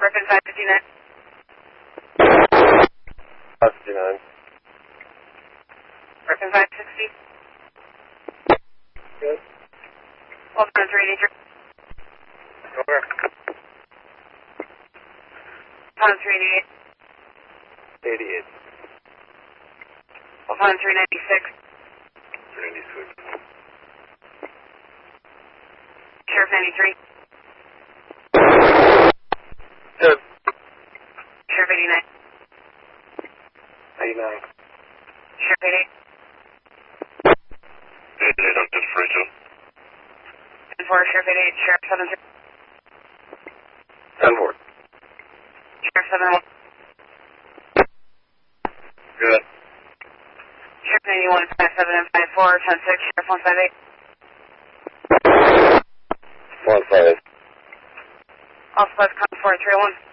Griffin 559. 559. Griffin 560. Good. Hold on 383. Over. Hold on 388. 88. Hold on 396. 396. Sheriff 93. Good. Sheriff 89. 89. Sheriff 88. 88 on differential. 10-4, Sheriff 88. Sheriff 73. 10-4. Sheriff 71. Good. Sheriff 81, 57 and 54, 10-6, Sheriff 158. 1-5. All supplies come 431.